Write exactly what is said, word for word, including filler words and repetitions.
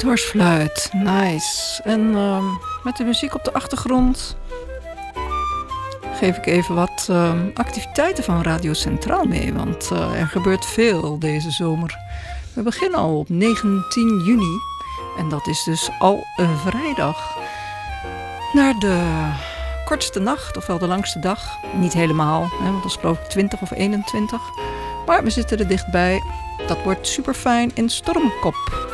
Dwarsfluit, nice. En uh, met de muziek op de achtergrond geef ik even wat uh, activiteiten van Radio Centraal mee. Want uh, er gebeurt veel deze zomer. We beginnen al op negentien juni. En dat is dus al een vrijdag. Naar de kortste nacht, ofwel de langste dag. Niet helemaal, hè, want dat is geloof ik twintig of eenentwintig. Maar we zitten er dichtbij. Dat wordt super fijn in Stormkop.